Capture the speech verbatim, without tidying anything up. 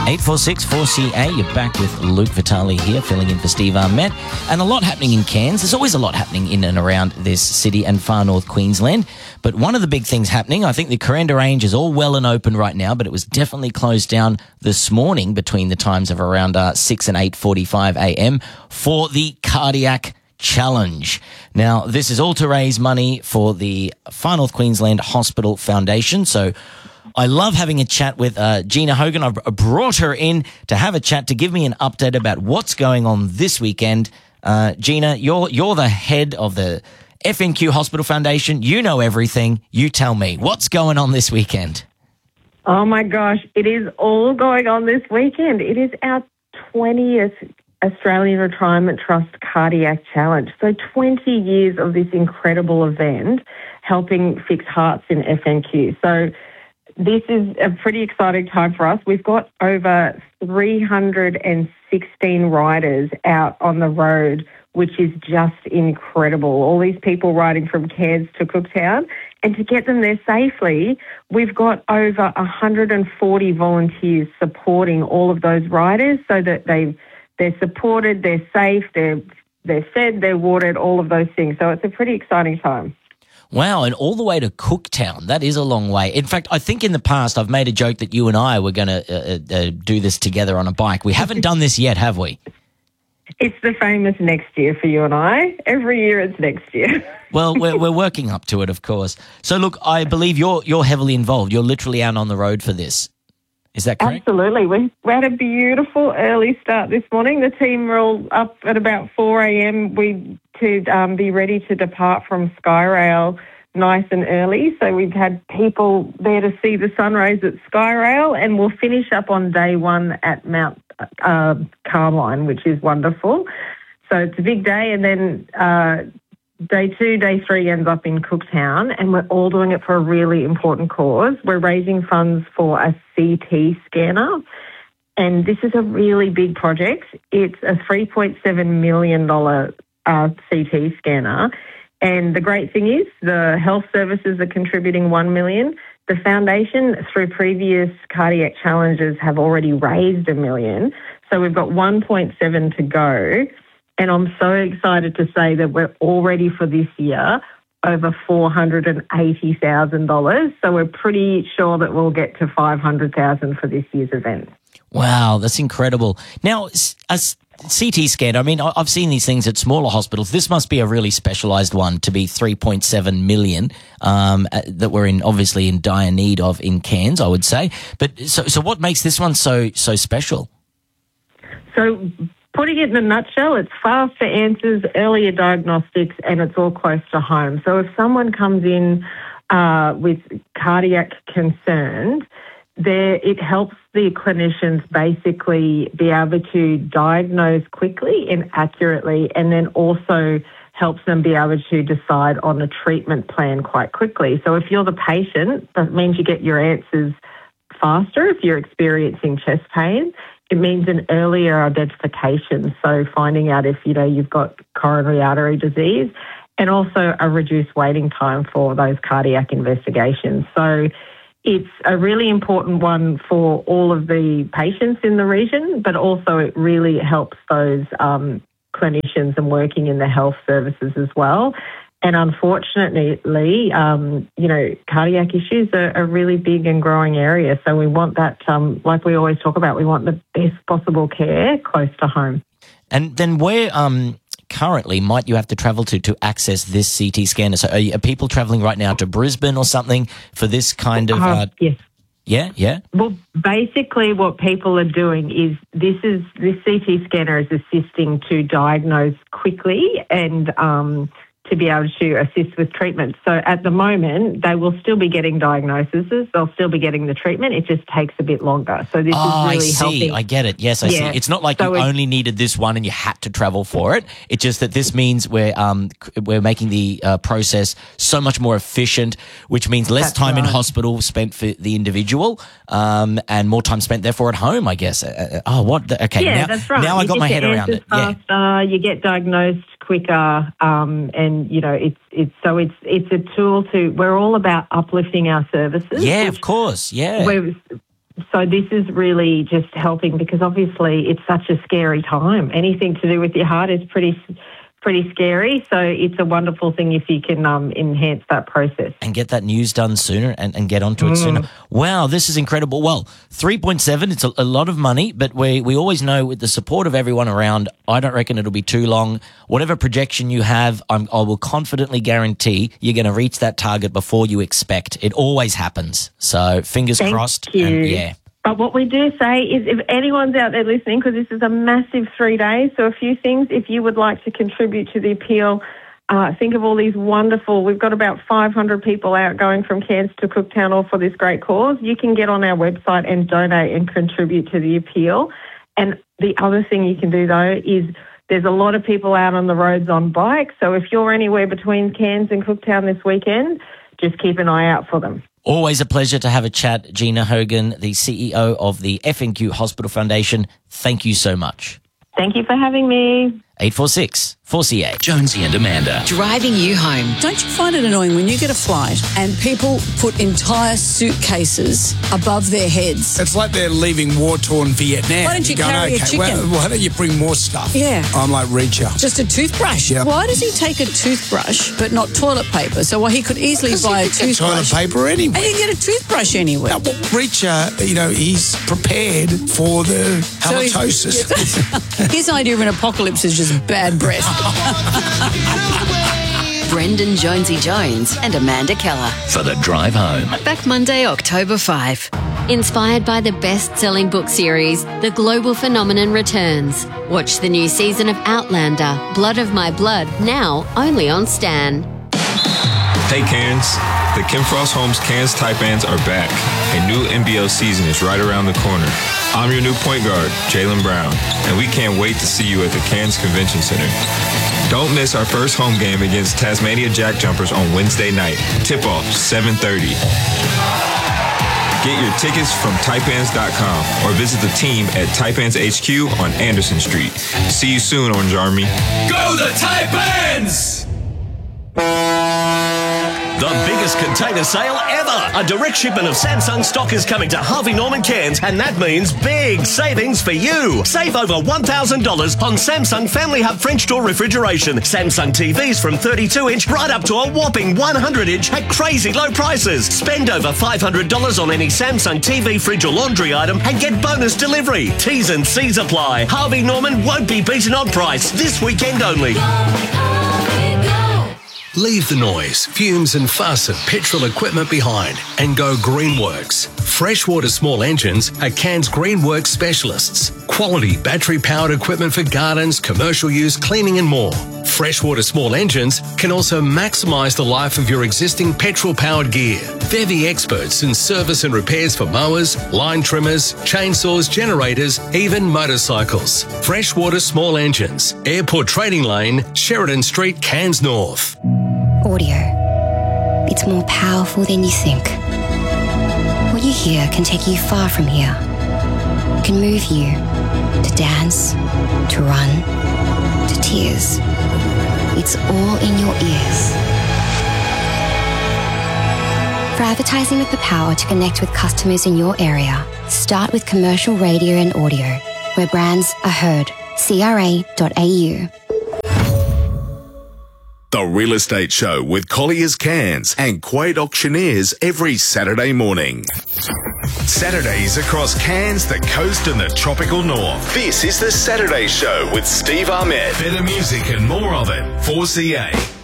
eight four six four C A, you're back with Luke Vitale here, filling in for Steve Armett. And a lot happening in Cairns. There's always a lot happening in and around this city and far north Queensland. But one of the big things happening, I think the Corinda Range is all well and open right now, but it was definitely closed down this morning between the times of around uh, six and eight forty-five a m for the Cardiac Challenge. Now, this is all to raise money for the Far North Queensland Hospital Foundation. So I love having a chat with uh, Gina Hogan. I've brought her in to have a chat to give me an update about what's going on this weekend. Uh, Gina, you're you're the head of the F N Q Hospital Foundation. You know everything. You tell me, what's going on this weekend? Oh, my gosh. It is all going on this weekend. It is our twentieth Australian Retirement Trust Cardiac Challenge. So twenty years of this incredible event helping fix hearts in F N Q. So this is a pretty exciting time for us. We've got over three hundred sixteen riders out on the road, which is just incredible. All these people riding from Cairns to Cooktown. And to get them there safely, we've got over one hundred forty volunteers supporting all of those riders so that they've, they're supported, they're safe, they're, they're fed, they're watered, all of those things. So it's a pretty exciting time. Wow, and all the way to Cooktown. That is a long way. In fact, I think in the past I've made a joke that you and I were going to uh, uh, do this together on a bike. We haven't done this yet, have we? It's the famous next year for you and I. Every year it's next year. Well, we're, we're working up to it, of course. So, look, I believe you're you're heavily involved. You're literally out on the road for this. Is that correct? Absolutely. We, we had a beautiful early start this morning. The team were all up at about four a m We to um, be ready to depart from Skyrail nice and early. So we've had people there to see the sunrays at Skyrail, and we'll finish up on day one at Mount uh, Carmine, which is wonderful. So it's a big day, and then uh, day two, day three ends up in Cooktown, and we're all doing it for a really important cause. We're raising funds for a C T scanner, and this is a really big project. It's a three point seven million dollars uh, C T scanner, and the great thing is the health services are contributing one million dollars. The foundation, through previous cardiac challenges, have already raised a million, so we've got one point seven to go. And I'm so excited to say that we're already for this year over four hundred eighty thousand dollars. So we're pretty sure that we'll get to five hundred thousand dollars for this year's event. Wow, that's incredible. Now, a C T scan, I mean, I've seen these things at smaller hospitals. This must be a really specialised one to be three point seven million dollars um, that we're in, obviously in dire need of in Cairns, I would say. But so, so what makes this one so so special? So, putting it in a nutshell, it's faster answers, earlier diagnostics, and it's all close to home. So if someone comes in uh, with cardiac concerns, there it helps the clinicians basically be able to diagnose quickly and accurately, and then also helps them be able to decide on a treatment plan quite quickly. So if you're the patient, that means you get your answers faster. If you're experiencing chest pain, it means an earlier identification, so finding out if, you know, you've got coronary artery disease, and also a reduced waiting time for those cardiac investigations. So it's a really important one for all of the patients in the region, but also it really helps those um, clinicians and working in the health services as well. And unfortunately, um, you know, cardiac issues are a really big and growing area. So we want that, um, like we always talk about, we want the best possible care close to home. And then where um, currently might you have to travel to to access this C T scanner? So are, you, are people travelling right now to Brisbane or something for this kind of... Uh, uh, yes. Yeah, yeah. Well, basically what people are doing is this is this C T scanner is assisting to diagnose quickly and um, to be able to assist with treatment. So at the moment, they will still be getting diagnoses. They'll still be getting the treatment. It just takes a bit longer. So this oh, is really I see. helping. I get it. Yes, I yeah. see. It's not like so you only needed this one and you had to travel for it. It's just that this means we're um we're making the uh, process so much more efficient, which means less That's time right. in hospital spent for the individual, um, and more time spent therefore at home, I guess. Uh, oh, what? The, okay, yeah, now, that's right. now I you got my head around it. Faster, yeah. You get diagnosed quicker, um, and you know it's it's so it's it's a tool to. We're all about uplifting our services. Yeah, of course. Yeah. We're, so this is really just helping because obviously it's such a scary time. Anything to do with your heart is pretty pretty scary. So it's a wonderful thing if you can um, enhance that process. And get that news done sooner and, and get onto it mm. sooner. Wow, this is incredible. Well, three point seven, it's a, a lot of money, but we, we always know with the support of everyone around, I don't reckon it'll be too long. Whatever projection you have, I'm, I will confidently guarantee you're going to reach that target before you expect. It always happens. So fingers Thank crossed. You. And yeah. But what we do say is if anyone's out there listening, because this is a massive three days, so a few things, if you would like to contribute to the appeal, uh, think of all these wonderful, we've got about five hundred people out going from Cairns to Cooktown all for this great cause. You can get on our website and donate and contribute to the appeal. And the other thing you can do, though, is there's a lot of people out on the roads on bikes. So if you're anywhere between Cairns and Cooktown this weekend, just keep an eye out for them. Always a pleasure to have a chat. Gina Hogan, the C E O of the F N Q Hospital Foundation. Thank you so much. Thank you for having me. eight four six, four C A. Jonesy and Amanda. Driving you home. Don't you find it annoying when you get a flight and people put entire suitcases above their heads? It's like they're leaving war-torn Vietnam. Why don't you You're carry going, a okay, chicken? well, why don't you bring more stuff? Yeah. I'm like Reacher. Just a toothbrush? Yeah. Why does he take a toothbrush but not toilet paper? So well, he could easily buy a toothbrush. Toilet paper anyway. And you can get a toothbrush anywhere. Now, well, Reacher, you know, he's prepared for the halitosis. So his idea of an apocalypse is just bad breath. Brendan Jonesy Jones and Amanda Keller. For the drive home. Back Monday, October fifth. Inspired by the best-selling book series, The Global Phenomenon returns. Watch the new season of Outlander, Blood of My Blood, now only on Stan. Hey Cairns, the Kim Frost Homes Cairns Taipans are back. A new N B L season is right around the corner. I'm your new point guard, Jaylen Brown, and we can't wait to see you at the Cairns Convention Center. Don't miss our first home game against Tasmania Jack Jumpers on Wednesday night. Tip-off, seven thirty. Get your tickets from taipans dot com or visit the team at Taipans H Q on Anderson Street. See you soon, Orange Army. Go the Taipans! The biggest container sale ever! A direct shipment of Samsung stock is coming to Harvey Norman Cairns, and that means big savings for you. Save over one thousand dollars on Samsung Family Hub French door refrigeration. Samsung T Vs from thirty-two inch right up to a whopping one hundred inch at crazy low prices. Spend over five hundred dollars on any Samsung T V, fridge or laundry item and get bonus delivery. T's and C's apply. Harvey Norman won't be beaten on price. This weekend only. Leave the noise, fumes and fuss of petrol equipment behind and go Greenworks. Freshwater Small Engines are Cairns Greenworks specialists. Quality battery-powered equipment for gardens, commercial use, cleaning and more. Freshwater Small Engines can also maximise the life of your existing petrol-powered gear. They're the experts in service and repairs for mowers, line trimmers, chainsaws, generators, even motorcycles. Freshwater Small Engines, Airport Trading Lane, Sheridan Street, Cairns North. Audio. It's more powerful than you think. What you hear can take you far from here. It can move you to dance, to run, to tears. It's all in your ears. For advertising with the power to connect with customers in your area, start with commercial radio and audio, where brands are heard. C R A dot A U. The Real Estate Show with Colliers Cairns and Quade Auctioneers every Saturday morning. Saturdays across Cairns, the coast and the tropical north. This is the Saturday Show with Steve Ahmed. Better music and more of it. four C A.